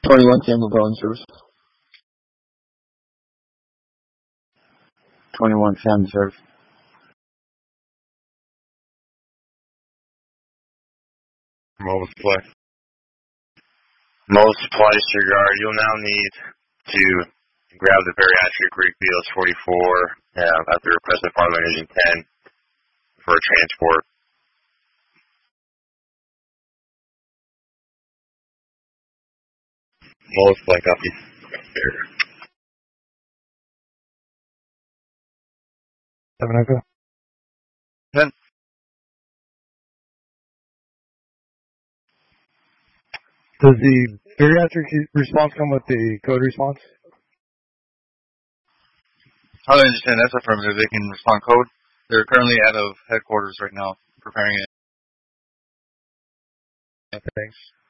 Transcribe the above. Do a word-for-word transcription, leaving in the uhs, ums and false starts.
twenty-one Tampa Bone service. twenty-one Sam service. Multiply. Multiply cigar. You'll now need to grab the bariatric repeals forty-four uh, at the request of Farmland Engine ten for transport. Multiply copy. Seven Echo. Ten. Does the bariatric response come with the code response? I understand. That's affirmative. They can respond code. They're currently out of headquarters right now, preparing it. Thanks.